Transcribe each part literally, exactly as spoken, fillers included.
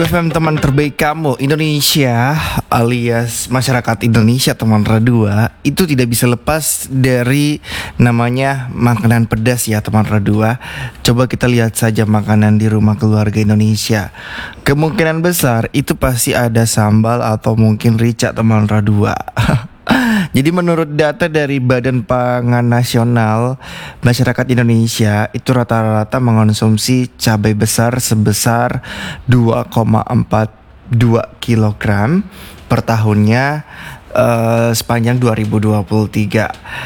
Produk F M teman terbaik kamu Indonesia alias masyarakat Indonesia teman Radua itu tidak bisa lepas dari namanya makanan pedas ya teman Radua. Coba kita lihat saja makanan di rumah keluarga Indonesia. Kemungkinan besar itu pasti ada sambal atau mungkin rica teman Radua. Jadi menurut data dari Badan Pangan Nasional, masyarakat Indonesia itu rata-rata mengonsumsi cabai besar sebesar dua koma empat dua kilogram per tahunnya uh, sepanjang dua ribu dua puluh tiga.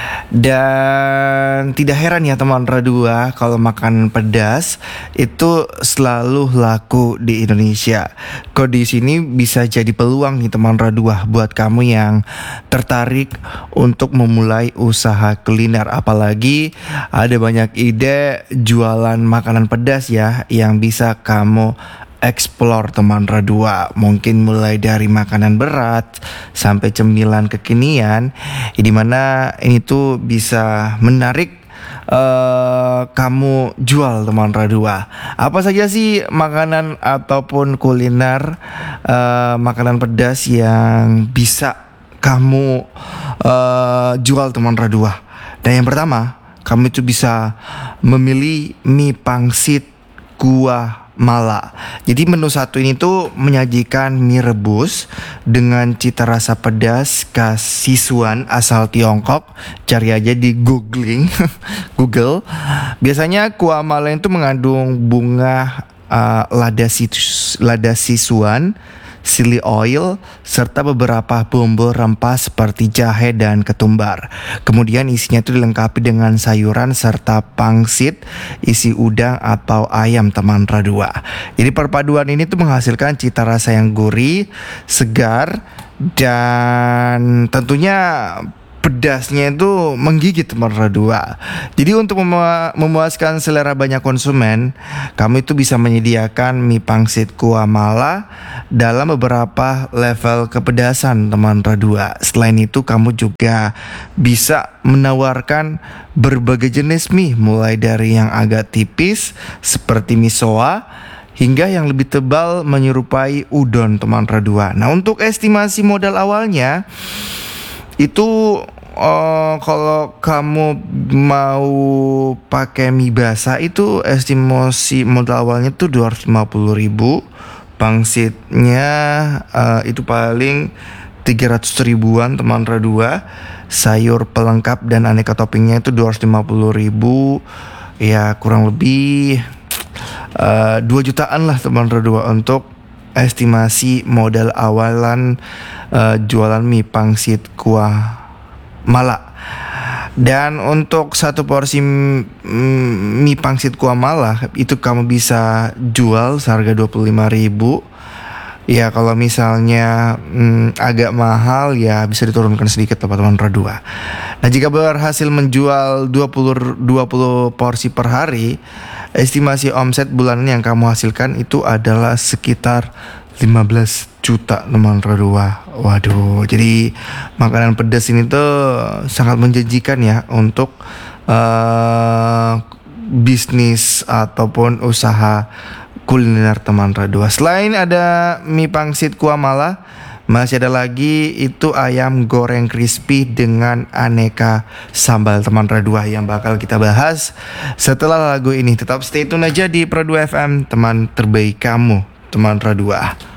Dan tidak heran ya teman Radua kalau makanan pedas itu selalu laku di Indonesia. Kondisi ini bisa jadi peluang nih teman Radua buat kamu yang tertarik untuk memulai usaha kuliner. Apalagi ada banyak ide jualan makanan pedas ya yang bisa kamu explore teman Radua. Mungkin mulai dari makanan berat sampai cemilan kekinian, di mana ini tuh bisa menarik uh, kamu jual teman Radua. Apa saja sih makanan ataupun kuliner uh, makanan pedas yang bisa kamu uh, jual teman Radua? Dan yang pertama, kamu itu bisa memilih mie pangsit kuah mala. Jadi menu satu ini tuh menyajikan mie rebus dengan cita rasa pedas khas Sichuan asal Tiongkok. Cari aja di googling Google. Biasanya kuah mala itu mengandung bunga uh, lada, sis- lada Sichuan, chili oil, serta beberapa bumbu rempah seperti jahe dan ketumbar. Kemudian isinya itu dilengkapi dengan sayuran serta pangsit, isi udang atau ayam teman Radua. Jadi perpaduan ini tuh menghasilkan cita rasa yang gurih, segar, dan tentunya pedasnya itu menggigit teman Radua. Jadi untuk memu- memuaskan selera banyak konsumen, kamu itu bisa menyediakan mie pangsit kuah mala dalam beberapa level kepedasan teman Radua. Selain itu kamu juga bisa menawarkan berbagai jenis mie, mulai dari yang agak tipis seperti misoa hingga yang lebih tebal menyerupai udon teman Radua. Nah, untuk estimasi modal awalnya itu uh, kalau kamu mau pakai mie basah itu estimasi modal awalnya tuh dua ratus lima puluh ribu. Pangsitnya uh, itu paling tiga ratus ribuan teman Radua. Sayur pelengkap dan aneka toppingnya itu dua ratus lima puluh ribu. Ya kurang lebih uh, dua jutaan lah teman Radua untuk estimasi modal awalan uh, jualan mie pangsit kuah mala. Dan untuk satu porsi mm, mie pangsit kuah mala itu kamu bisa jual seharga dua puluh lima ribu. Ya kalau misalnya mm, agak mahal ya bisa diturunkan sedikit teman-teman Radua. Nah jika berhasil menjual dua puluh porsi per hari, estimasi omset bulanan yang kamu hasilkan itu adalah sekitar lima belas juta teman Radua. Waduh, jadi makanan pedas ini tuh sangat menjanjikan ya untuk uh, bisnis ataupun usaha kuliner teman Radua. Selain ada mie pangsit kuah mala, masih ada lagi itu ayam goreng crispy dengan aneka sambal teman Radua yang bakal kita bahas setelah lagu ini. Tetap stay tune aja di Produk F M teman terbaik kamu teman Radua.